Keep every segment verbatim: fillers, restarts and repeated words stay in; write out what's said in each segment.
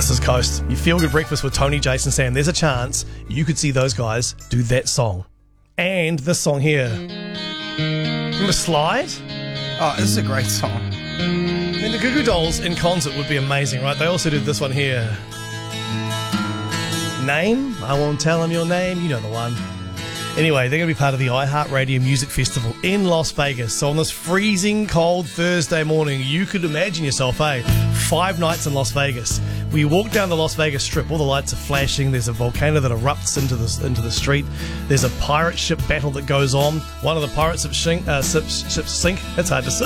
This is Coast. You feel good breakfast with Tony, Jason, Sam. There's a chance you could see those guys do that song. And this song here. Remember Slide? Oh, this is a great song. And the Goo Goo Dolls in concert would be amazing, right? They also did this one here. Name? I won't tell them your name. You know the one. Anyway, they're going to be part of the iHeartRadio Music Festival in Las Vegas. So on this freezing cold Thursday morning, you could imagine yourself, eh? Five nights in Las Vegas. We walk down the Las Vegas Strip, all the lights are flashing, there's a volcano that erupts into the, into the street, there's a pirate ship battle that goes on, one of the pirate ships sink, uh, ships, ships sink, that's hard to say.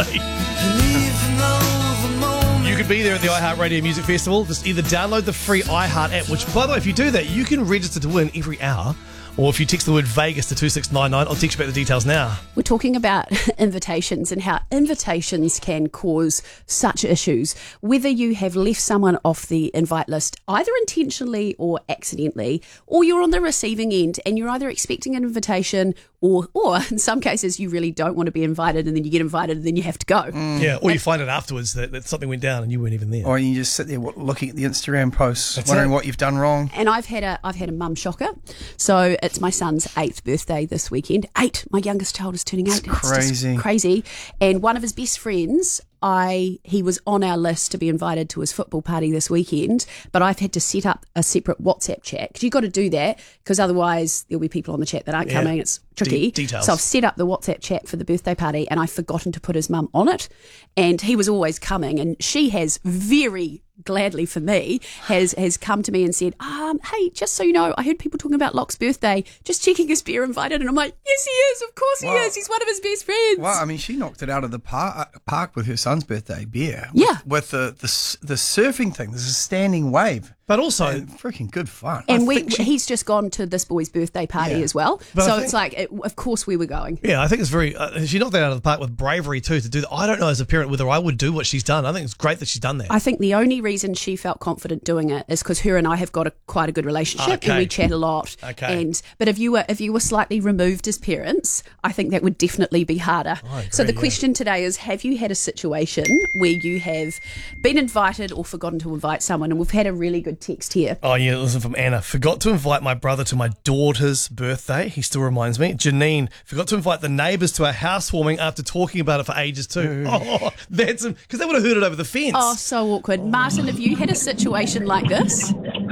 You could be there at the iHeartRadio Music Festival. Just either download the free iHeart app, which, by the way, if you do that, you can register to win every hour. Or if you text the word Vegas to two six nine nine, I'll text you about the details now. We're talking about invitations and how invitations can cause such issues. Whether you have left someone off the invite list, either intentionally or accidentally, or you're on the receiving end and you're either expecting an invitation or, or in some cases, you really don't want to be invited and then you get invited and then you have to go. Mm. Yeah, or you find out afterwards that, that something went down and you weren't even there. Or you just sit there looking at the Instagram posts, That's wondering it. what you've done wrong. And I've had a I've had a mum shocker. So it's my son's eighth birthday this weekend. Eight. My youngest child is turning eight. It's crazy. Just crazy. And one of his best friends, I he was on our list to be invited to his football party this weekend, but I've had to set up a separate WhatsApp chat because you've got to do that because otherwise there'll be people on the chat that aren't Yeah. coming. It's tricky. De- details. So I've set up the WhatsApp chat for the birthday party and I've forgotten to put his mum on it. And he was always coming and she has very gladly for me, has has come to me and said, um, hey, just so you know, I heard people talking about Locke's birthday, just checking if Bear invited. And I'm like, yes, he is. Of course he Wow. is. He's one of his best friends. Well, I mean, she knocked it out of the par- park with her son's birthday beer. Yeah. With, with the, the s- the surfing thing. There's a standing wave. But also, And freaking good fun. And I we, think she- he's just gone to this boy's birthday party Yeah. as well. But I So think- it's like, it, of course we were going. yeah, I think it's very, uh, she knocked that out of the park with bravery too to do that. I don't know as a parent whether I would do what she's done. I think it's great that she's done that. I think the only reason she felt confident doing it is because her and I have got a quite a good relationship Okay. and we chat a lot. Okay. And but if you were if you were slightly removed as parents, I think that would definitely be harder. I agree, so the yeah. question today is: have you had a situation where you have been invited or forgotten to invite someone? And we've had a really good text here. Oh, yeah, listen from Anna. Forgot to invite my brother to my daughter's birthday. He still reminds me. Janine, forgot to invite the neighbours to our housewarming after talking about it for ages too. Oh, that's because they would have heard it over the fence. Oh, so awkward. Martin, have you had a situation like this?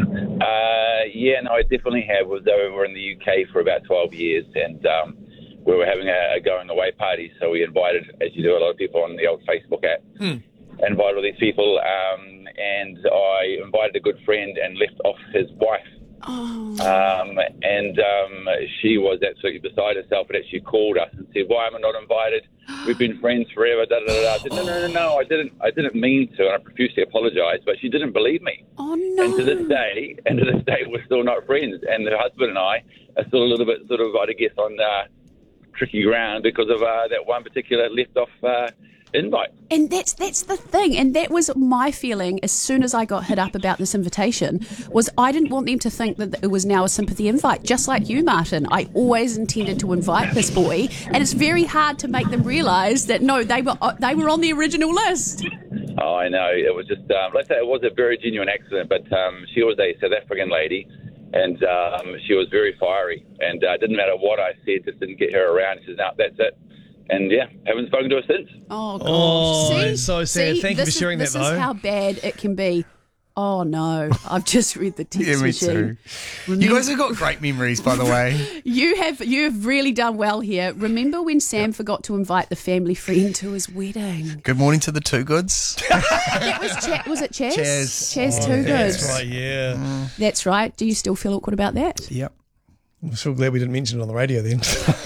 Uh, yeah, no, I definitely have. Was over in the U K for about twelve years, and um, we were having a, a going away party. So we invited, as you do, a lot of people on the old Facebook app. Hmm. Invited all these people, um, and I invited a good friend and left off his wife. Oh. Um, and um, she was absolutely beside herself, and actually called us and said, "Why am I not invited? We've been friends forever." Da, da, da, da. I said, "No, no, no, no. I didn't. I didn't mean to," and I profusely apologised. But she didn't believe me. Oh no. And to this day, and to this day, we're still not friends. And the husband and I are still a little bit sort of, I guess, on uh, tricky ground because of uh, that one particular left off uh, invite. And that's that's the thing, and that was my feeling as soon as I got hit up about this invitation, was I didn't want them to think that it was now a sympathy invite, just like you, Martin. I always intended to invite this boy, and it's very hard to make them realise that no, they were they were on the original list. Oh, I know. It was just, um, let's say it was a very genuine accident, but um, she was a South African lady, and um, she was very fiery, and uh, didn't matter what I said, just didn't get her around. She said, "No, that's it." And yeah, haven't spoken to her since. Oh gosh, Oh, see, it's so sad. See, Thank you for this is- sharing that, This though. is how bad it can be. Oh no, I've just read the text Yeah, me machine. too. You guys have got great memories, by the way. You have you have really done well here. Remember when Sam forgot to invite the family friend to his wedding? Good morning to the Two Goods. That was Cha- was it Chaz? Chaz. Chaz Oh, Too Good. That's right, yeah. That's right. Do you still feel awkward about that? Yep. I'm so glad we didn't mention it on the radio then.